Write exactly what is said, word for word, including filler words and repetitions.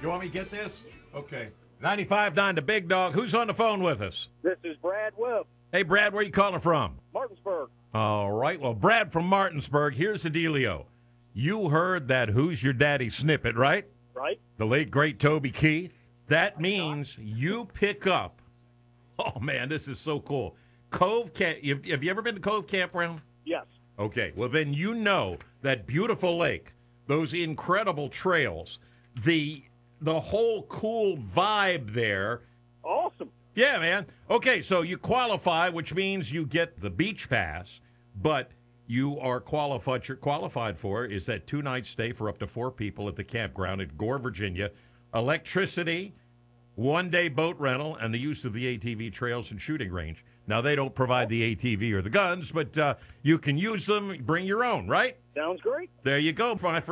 You want me to get this? Okay. ninety-five point nine, the Big Dog. Who's on the phone with us? This is Brad Webb, Hey, Brad, where you calling from? Martinsburg. All right. Well, Brad from Martinsburg, here's the dealio. You heard that Who's Your Daddy snippet, right? Right? The late, great Toby Keith. That means you pick up, oh, man, this is so cool. Cove Camp. Have you ever been to Cove Campground? Yes. Okay. Well, then you know that beautiful lake, those incredible trails, the the whole cool vibe there. Awesome. Yeah, man. Okay, so you qualify, which means you get the beach pass, but you are qualified. You're qualified for is that two-night stay for up to four people at the campground at Gore, Virginia. Electricity, one-day boat rental, and the use of the A T V trails and shooting range. Now, they don't provide the A T V or the guns, but uh, you can use them, bring your own, right? Sounds great. There you go, my friend.